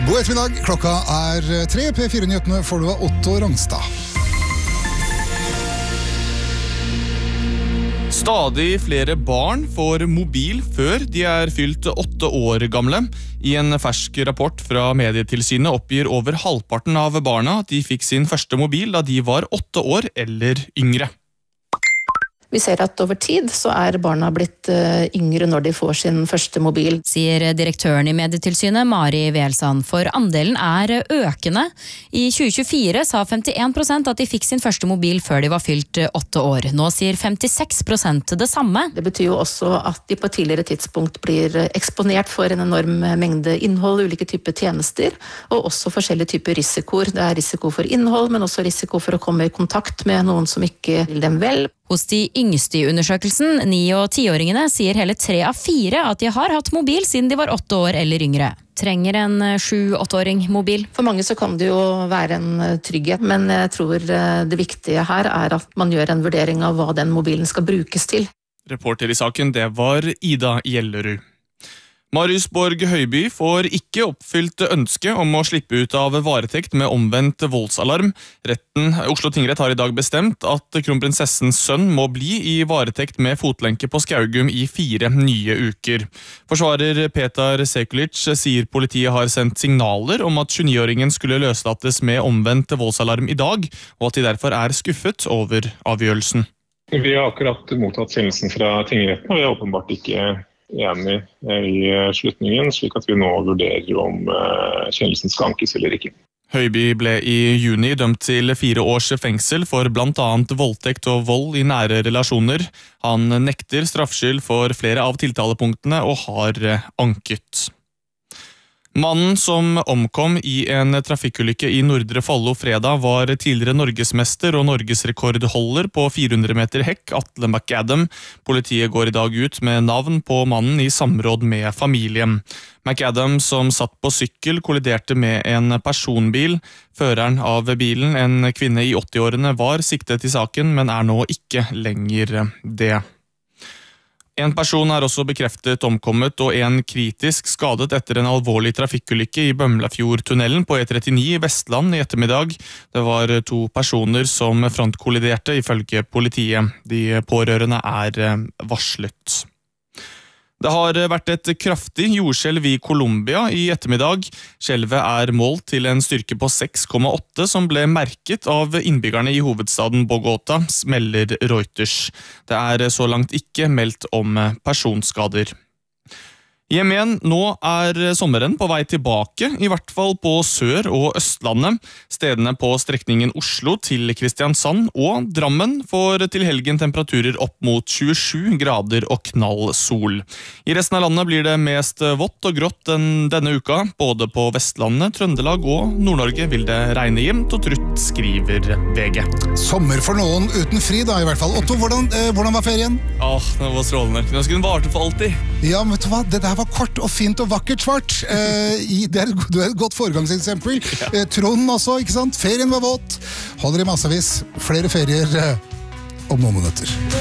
God ettermiddag, klokka 3, P4-nyhetene får du av Otto Rongstad. Stadig flere barn får mobil før de fylt 8 år gamle. I en fersk rapport fra Medietilsynet oppgir over halvparten av barna at de fikk sin første mobil da de var 8 år eller yngre. Vi ser at over tid så barna blitt yngre når de får sin første mobil. Sier direktøren i Medietilsynet, Mari Welsand, for andelen økende. I 2024 sa 51% at de fikk sin første mobil før de var fylt 8 år. Nå sier 56% det samme. Det betyr jo også at de på et tidligere tidspunkt blir eksponert for en enorm mengde innhold, ulike typer tjenester, og også forskjellige typer risikoer. Det risiko for innhold, men også risiko for å komme i kontakt med noen som ikke vil dem vel. Hos de yngste i undersøkelsen, 9- og 10-åringene, sier hele 3 av 4 at de har hatt mobil siden de var 8 år eller yngre. Trenger en 7-8-åring mobil? For mange så kan det jo være en trygghet, men jeg tror det viktige her at man gjør en vurdering av hva den mobilen skal brukes til. Reporter i saken, det var Ida Gjellerud. Marius Borg Høiby får ikke oppfylt ønske om å slippe ut av varetekt med omvendt voldsalarm. Oslo tingrett har i dag bestemt at kronprinsessens sønn må bli i varetekt med fotlenke på Skaugum i 4 nye uker. Forsvarer Petar Sekulic sier politiet har sendt signaler om at 29-åringen skulle løslates med omvendt voldsalarm i dag, og at de derfor skuffet over avgjørelsen. Vi har akkurat mottatt kjennelsen fra tingretten, og vi åpenbart ikke enig i slutningen, slik at vi nå vurderer om kjennelsen skal ankes eller ikke. Høiby ble i juni dømt til 4 års fengsel for blant annet voldtekt og vold i nære relasjoner. Han nekter straffskyld for flere av tiltalepunktene og har anket. Mannen som omkom i en trafikkulykke i Nordre Follo fredag var tidligere norgesmester og norgesrekordholder på 400 meter hekk, Atle McAdam. Politiet går i dag ut med navn på mannen i samråd med familien. McAdam, som satt på sykkel, kolliderte med en personbil. Føreren av bilen, en kvinne i 80-årene, var siktet i saken, men nå ikke lenger det. En person også bekreftet omkommet og en kritisk skadet etter en alvorlig trafikkulykke i Bømlafjordtunnelen på E39 i Vestland i ettermiddag. Det var 2 personer som frontkolliderte ifølge politiet. De pårørende varslet. Det har vært et kraftig jordskjelv i Colombia i ettermiddag. Skjelvet målt til en styrke på 6,8 som ble merket av innbyggerne i hovedstaden Bogota, melder Reuters. Det så langt ikke meldt om personskader. Hjem igjen, nå sommeren på vei tilbake, i hvert fall på Sør- og Østlandet. Stedene på strekningen Oslo til Kristiansand og Drammen får til helgen temperaturer opp mot 27 grader og knall sol. I resten av landet blir det mest vått og grått denne uka. Både på Vestlandet, Trøndelag og Nord-Norge vil det regne jevnt og trutt, skriver VG. Sommer for noen uten fri da, i hvert fall. Otto, hvordan var ferien? Det var strålende. Nå skulle den varte for alltid. Ja, men vet du hva? Det der var kort og fint og vakkert svart. Du et godt foregangseksempel. Trond også, ikke sant? Ferien var våt. Holder i massevis. Flere ferier om noen minutter.